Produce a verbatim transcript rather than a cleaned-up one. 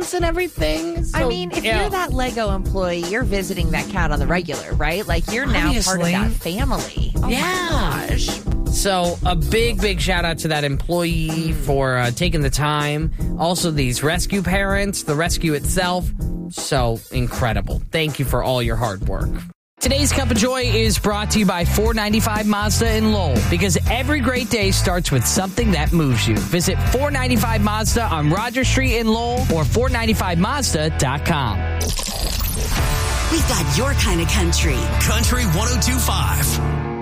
insurance and everything. So, I mean, if yeah. you're that Lego employee, you're visiting that cat on the regular, right? Like, you're now Obviously. part of that family. Oh yeah. my gosh. So a big, big shout out to that employee for uh, taking the time. Also, these rescue parents, the rescue itself. So incredible. Thank you for all your hard work. Today's Cup of Joy is brought to you by four ninety-five Mazda in Lowell, because every great day starts with something that moves you. Visit four ninety-five Mazda on Roger Street in Lowell or four ninety-five Mazda dot com. We've got your kind of country. Country one oh two point five.